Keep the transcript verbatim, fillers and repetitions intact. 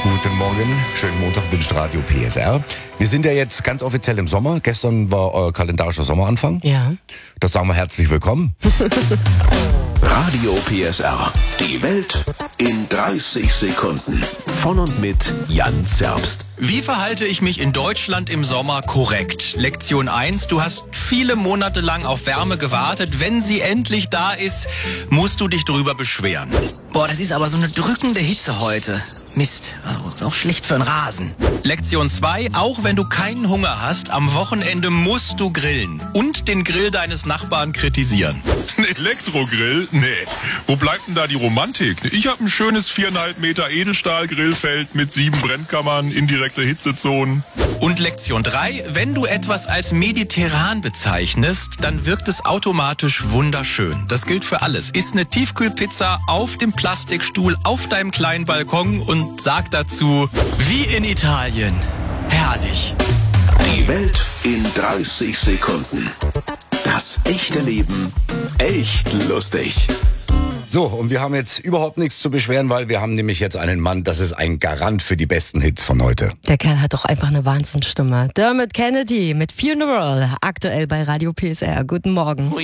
Guten Morgen, schönen Montag, wünscht Radio P S R. Wir sind ja jetzt ganz offiziell im Sommer. Gestern war euer kalendarischer Sommeranfang. Ja. Das sagen wir herzlich willkommen. Radio P S R. Die Welt in dreißig Sekunden. Von und mit Jan Zerbst. Wie verhalte ich mich in Deutschland im Sommer korrekt? Lektion eins. Du hast viele Monate lang auf Wärme gewartet. Wenn sie endlich da ist, musst du dich drüber beschweren. Boah, das ist aber so eine drückende Hitze heute. Mist, oh, ist auch schlecht für den Rasen. Lektion zwei. Auch wenn du keinen Hunger hast, am Wochenende musst du grillen. Und den Grill deines Nachbarn kritisieren. Ein Elektrogrill? Nee. Wo bleibt denn da die Romantik? Ich habe ein schönes viereinhalb Meter Edelstahl-Grillfeld mit sieben Brennkammern, indirekte Hitzezonen. Und Lektion drei. Wenn du etwas als mediterran bezeichnest, dann wirkt es automatisch wunderschön. Das gilt für alles. Iss eine Tiefkühlpizza auf dem Plastikstuhl auf deinem kleinen Balkon und sag dazu, wie in Italien. Herrlich. Die Welt in dreißig Sekunden. Das echte Leben echt lustig. So, und wir haben jetzt überhaupt nichts zu beschweren, weil wir haben nämlich jetzt einen Mann, das ist ein Garant für die besten Hits von heute. Der Kerl hat doch einfach eine Wahnsinnsstimme. Dermot Kennedy mit Funeral, aktuell bei Radio P S R. Guten Morgen.